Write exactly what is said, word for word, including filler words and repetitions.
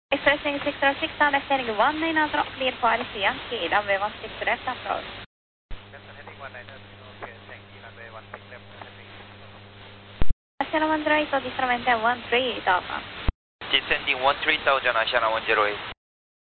Expressing six zero six, on heading one nine zero, clear for R C Yankee, runway one six left approach. Heading one nine zero, okay, Yankee, runway one six left, heading. Asiana one zero eight, descending one three thousand. Descending one three thousand, Asiana one zero eight.